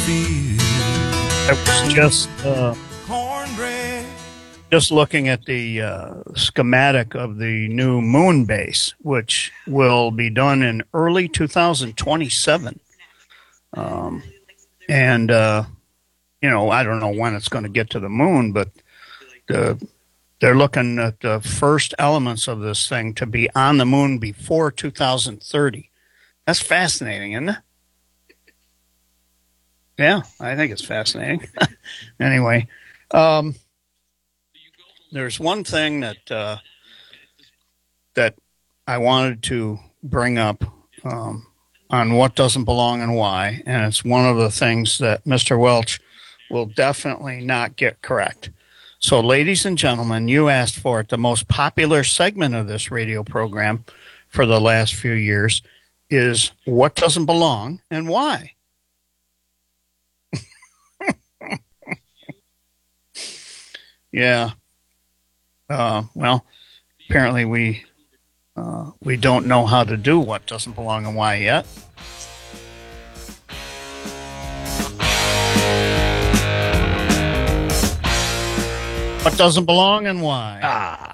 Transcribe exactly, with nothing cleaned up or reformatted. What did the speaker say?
field. I was just uh, Cornbread. just looking at the uh, schematic of the new moon base, which will be done in early two thousand twenty-seven. Um, and, uh, you know, I don't know when it's going to get to the moon, but the, they're looking at the first elements of this thing to be on the moon before two thousand thirty. That's fascinating, isn't it? Yeah, I think it's fascinating. Anyway, um, there's one thing that uh, that I wanted to bring up um, on what doesn't belong and why, and it's one of the things that Mister Welch will definitely not get correct. So, ladies and gentlemen, you asked for it. The most popular segment of this radio program for the last few years is what doesn't belong and why. Yeah. Uh, well, apparently we uh, we don't know how to do what doesn't belong and why yet. What doesn't belong and why? Ah.